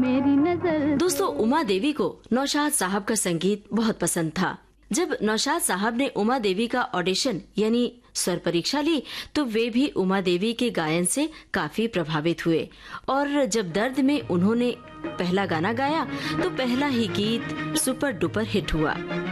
मेरी नजर। दोस्तों, उमा देवी को नौशाद साहब का संगीत बहुत पसंद था। जब नौशाद साहब ने उमा देवी का ऑडिशन यानी स्वर परीक्षा ली तो वे भी उमा देवी के गायन से काफी प्रभावित हुए और जब दर्द में उन्होंने पहला गाना गाया तो पहला ही गीत सुपर डुपर हिट हुआ।